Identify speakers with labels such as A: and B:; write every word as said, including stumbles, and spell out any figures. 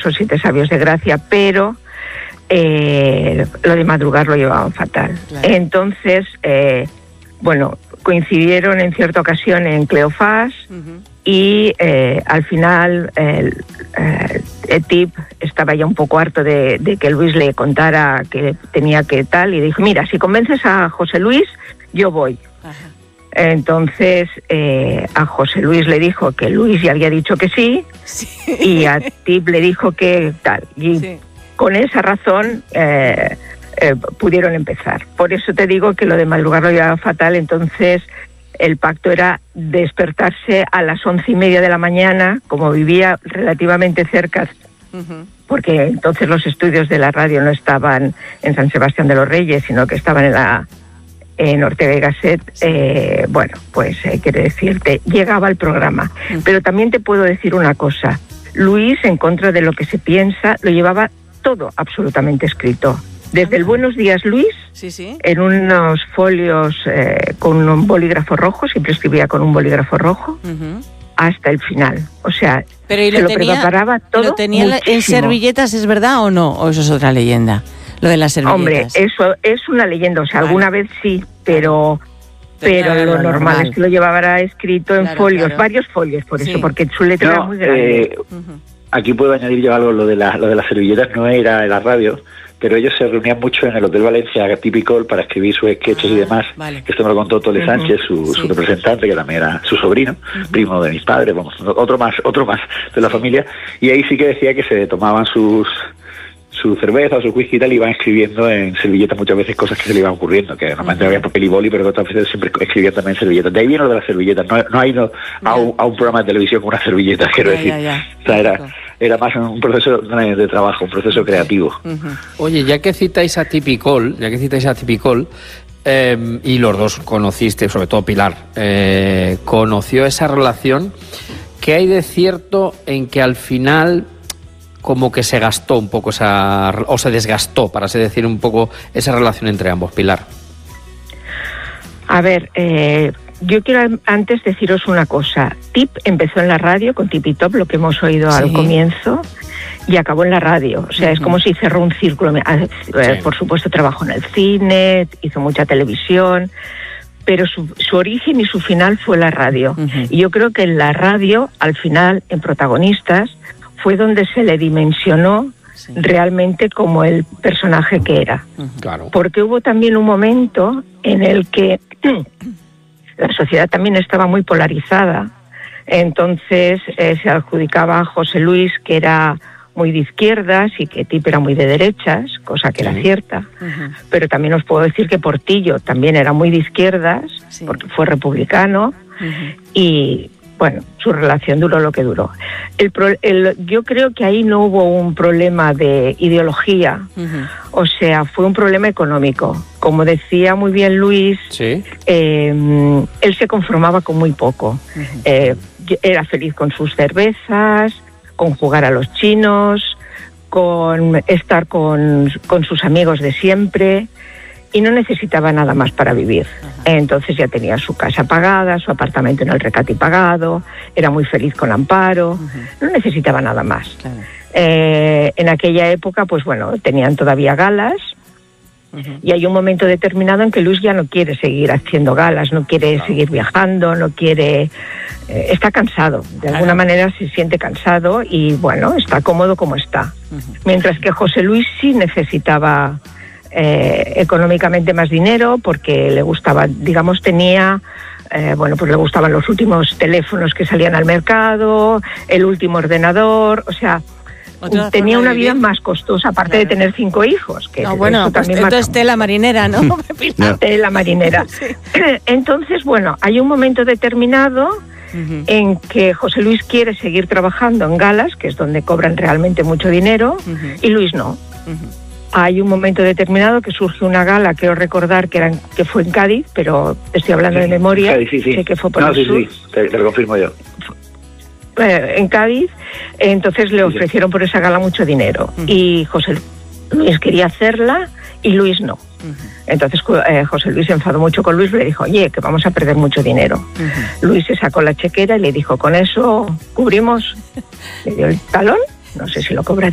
A: famosos Siete Sabios de Gracia, pero eh, lo de madrugar lo llevaban fatal. Claro. Entonces, eh, bueno, coincidieron en cierta ocasión en Cleofás, uh-huh. y eh, al final el, eh, el Tip estaba ya un poco harto de, de que Luis le contara que tenía que tal, y dijo, mira, si convences a José Luis, yo voy. Ajá. Entonces eh, a José Luis le dijo que Luis ya había dicho que sí, sí. y a Tip le dijo que tal. Y sí. con esa razón eh, eh, pudieron empezar. Por eso te digo que lo de madrugar lo llevaba fatal. Entonces el pacto era despertarse a las once y media de la mañana, como vivía relativamente cerca, uh-huh. porque entonces los estudios de la radio no estaban en San Sebastián de los Reyes, sino que estaban en la en Ortega y Gasset. Eh, bueno, pues eh, quiere decirte, llegaba el programa. Uh-huh. Pero también te puedo decir una cosa, Luis, en contra de lo que se piensa, lo llevaba todo absolutamente escrito. Desde el Buenos Días, Luis, sí, sí. en unos folios eh, con un bolígrafo rojo, siempre escribía con un bolígrafo rojo, uh-huh. hasta el final. O sea,
B: pero ¿y lo
A: se lo
B: tenía,
A: preparaba todo
B: ¿lo tenía
A: muchísimo.
B: En servilletas, es verdad o no? ¿O eso es otra leyenda? Lo de las servilletas.
A: Hombre, eso es una leyenda. O sea, vale. alguna vez sí, pero... Pero claro, lo, lo normal, normal es que lo llevara escrito en claro, folios, claro. varios folios, por sí. eso, porque su letra no, era muy grande.
C: Eh, uh-huh. Aquí puedo añadir yo algo, lo de, la, lo de las servilletas no era en la radio, pero ellos se reunían mucho en el Hotel Valencia Típico para escribir sus sketches ah, y demás. Vale. Esto me lo contó Tole uh-huh. Sánchez, su, sí. su representante, que también era su sobrino, uh-huh. primo de mis padres, vamos, otro más, otro más de la familia. Y ahí sí que decía que se tomaban sus su cerveza o su whisky y tal, y iban escribiendo en servilletas muchas veces cosas que se le iban ocurriendo, que normalmente uh-huh. había papel y boli, pero que otras veces siempre escribían también en servilletas. De ahí viene lo de las servilletas. No, no hay no, a, un, a un programa de televisión con una servilleta, quiero ya, decir. Ya, ya. O sea, era, era más un proceso de trabajo, un proceso okay. creativo.
D: Uh-huh. Oye, ya que citáis a Tipicol, ya que citáis a Tipicol, eh, y los dos conociste, sobre todo Pilar, eh, conoció esa relación, ¿qué hay de cierto en que al final como que se gastó un poco esa, o se desgastó, para así decir, un poco esa relación entre ambos, Pilar?
A: A ver, eh, yo quiero antes deciros una cosa. Tip empezó en la radio con Tip y Top, lo que hemos oído sí. al comienzo, y acabó en la radio. O sea, uh-huh. es como si cerró un círculo. Eh, sí. Por supuesto, trabajó en el cine, hizo mucha televisión, pero su, su origen y su final fue la radio. Uh-huh. Y yo creo que en la radio, al final, en Protagonistas, fue donde se le dimensionó sí. realmente como el personaje que era.
D: Claro.
A: Porque hubo también un momento en el que la sociedad también estaba muy polarizada, entonces eh, se adjudicaba a José Luis que era muy de izquierdas y que Tip era muy de derechas, cosa que sí. era cierta. Uh-huh. Pero también os puedo decir que Portillo también era muy de izquierdas, sí. porque fue republicano, uh-huh. y bueno, su relación duró lo que duró. El, pro, el yo creo que ahí no hubo un problema de ideología, uh-huh. o sea, fue un problema económico. Como decía muy bien Luis,
D: ¿sí?
A: eh, él se conformaba con muy poco. Uh-huh. Eh, era feliz con sus cervezas, con jugar a los chinos, con estar con, con sus amigos de siempre, y no necesitaba nada más para vivir. Ajá. Entonces ya tenía su casa pagada, su apartamento en el Recati pagado, era muy feliz con Amparo, uh-huh. no necesitaba nada más. Claro. Eh, en aquella época, pues bueno, tenían todavía galas, uh-huh. y hay un momento determinado en que Luis ya no quiere seguir haciendo galas, no quiere claro. seguir viajando, no quiere... Eh, está cansado, de claro. alguna manera se siente cansado y bueno, está cómodo como está. Uh-huh. Mientras que José Luis sí necesitaba... Eh, económicamente más dinero porque le gustaba, digamos, tenía, eh, bueno, pues le gustaban los últimos teléfonos que salían al mercado, el último ordenador, o sea, tenía una vida más costosa, aparte claro. de tener cinco hijos. Que
B: no, bueno,
A: eso
B: pues
A: también
B: entonces tela marinera, ¿no?
A: no. Tela marinera. Sí. Entonces, bueno, hay un momento determinado uh-huh. en que José Luis quiere seguir trabajando en galas, que es donde cobran realmente mucho dinero, uh-huh. y Luis no. Uh-huh. Hay un momento determinado que surge una gala, quiero recordar que, eran, que fue en Cádiz, pero estoy hablando de memoria,
C: Cádiz, sí, sí.
A: sé que fue por
C: no,
A: el
C: sí,
A: sur.
C: Sí, te, te lo confirmo yo.
A: Eh, en Cádiz, entonces le ofrecieron por esa gala mucho dinero, uh-huh. y José Luis quería hacerla y Luis no. Uh-huh. Entonces eh, José Luis se enfadó mucho con Luis y le dijo, oye, que vamos a perder mucho dinero. Uh-huh. Luis se sacó la chequera y le dijo, con eso cubrimos, le dio el talón, no sé si lo cobraría.